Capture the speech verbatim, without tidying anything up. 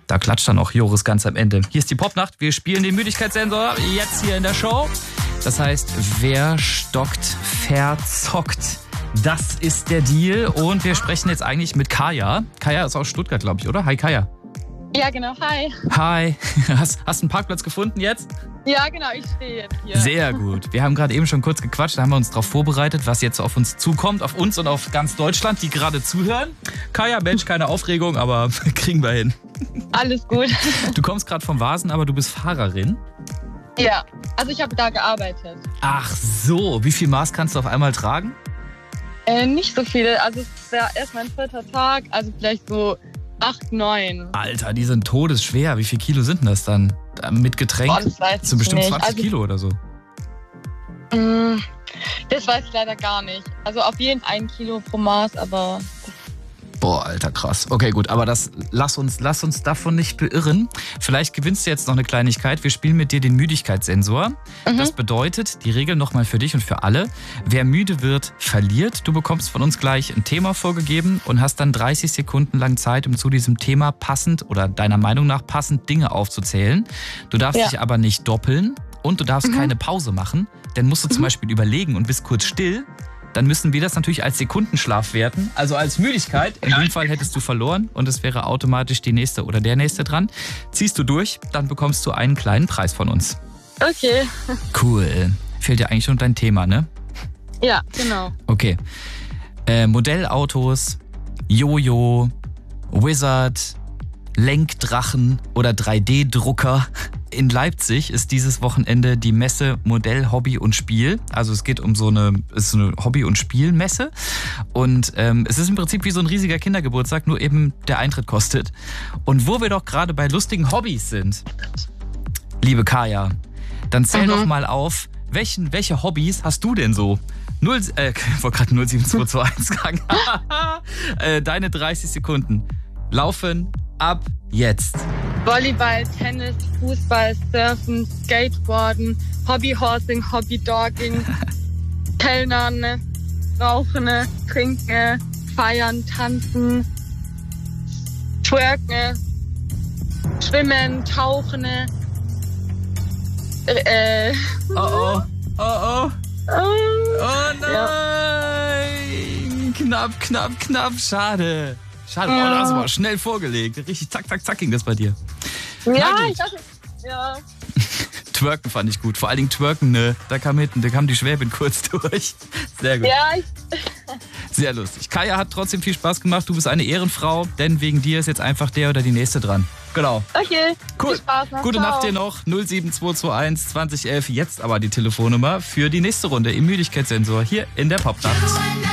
Da klatscht dann auch Joris ganz am Ende. Hier ist die Popnacht. Wir spielen den Müdigkeitssensor jetzt hier in der Show. Das heißt, wer stockt, verzockt. Das ist der Deal. Und wir sprechen jetzt eigentlich mit Kaya. Kaya ist aus Stuttgart, glaube ich, oder? Hi, Kaya. Ja, genau. Hi. Hi. Hast, hast du einen Parkplatz gefunden jetzt? Ja, genau. Ich stehe jetzt hier. Sehr gut. Wir haben gerade eben schon kurz gequatscht. Da haben wir uns darauf vorbereitet, was jetzt auf uns zukommt. Auf uns und auf ganz Deutschland, die gerade zuhören. Kaya, Mensch, keine Aufregung, aber kriegen wir hin. Alles gut. Du kommst gerade vom Vasen, aber du bist Fahrerin. Ja, also ich habe da gearbeitet. Ach so. Wie viel Maß kannst du auf einmal tragen? Äh, nicht so viel. Also es ist ja erst mein vierter Tag. Also vielleicht so acht, neun. Alter, die sind todesschwer. Wie viel Kilo sind denn das dann? Mit Getränk? Boah, das weiß so ich bestimmt nicht. zwanzig also, Kilo oder so. Mh, das weiß ich leider gar nicht. Also auf jeden Fall ein Kilo pro Maß, aber... Boah, Alter, krass. Okay, gut, aber das lass uns, lass uns davon nicht beirren. Vielleicht gewinnst du jetzt noch eine Kleinigkeit. Wir spielen mit dir den Müdigkeitssensor. Mhm. Das bedeutet, die Regel nochmal für dich und für alle. Wer müde wird, verliert. Du bekommst von uns gleich ein Thema vorgegeben und hast dann dreißig Sekunden lang Zeit, um zu diesem Thema passend oder deiner Meinung nach passend Dinge aufzuzählen. Du darfst ja. dich aber nicht doppeln und du darfst mhm. keine Pause machen. Dann musst du mhm. zum Beispiel überlegen und bist kurz still. Dann müssen wir das natürlich als Sekundenschlaf werten, also als Müdigkeit. In dem Fall hättest du verloren und es wäre automatisch die nächste oder der nächste dran. Ziehst du durch, dann bekommst du einen kleinen Preis von uns. Okay. Cool. Fehlt dir eigentlich schon dein Thema, ne? Ja, genau. Okay. Äh, Modellautos, Jojo, Wizard, Lenkdrachen oder drei D Drucker. In Leipzig ist dieses Wochenende die Messe Modell, Hobby und Spiel. Also es geht um so eine, es ist eine Hobby- und Spielmesse. Und ähm, es ist im Prinzip wie so ein riesiger Kindergeburtstag, nur eben der Eintritt kostet. Und wo wir doch gerade bei lustigen Hobbys sind, liebe Kaya, dann zähl mhm. doch mal auf, welchen, welche Hobbys hast du denn so? Null, äh, ich wollte gerade null sieben zwei zwei eins sagen. äh, deine dreißig Sekunden laufen ab jetzt. Volleyball, Tennis, Fußball, Surfen, Skateboarden, Hobbyhorsing, Hobbydogging, Kellnern, Rauchen, Trinken, Feiern, Tanzen, Twerken, Schwimmen, Tauchen. Äh. Oh oh, oh oh. Oh nein! Ja. Knapp, knapp, knapp, schade. Schade, ja. Oh, da hast du mal schnell vorgelegt. Richtig zack, zack, zack ging das bei dir. Ja, ich dachte, ja. Twerken fand ich gut. Vor allen Dingen Twerken, ne? Da kam hinten, da kam die Schwäbin kurz durch. Sehr gut. Ja, ich... Sehr lustig. Kaya hat trotzdem viel Spaß gemacht. Du bist eine Ehrenfrau, denn wegen dir ist jetzt einfach der oder die nächste dran. Genau. Okay. Cool. Viel Spaß noch. Gute Ciao. Nacht dir noch. null sieben zwei zwei eins zwanzig elf. Jetzt aber die Telefonnummer für die nächste Runde im Müdigkeitssensor hier in der Popnacht.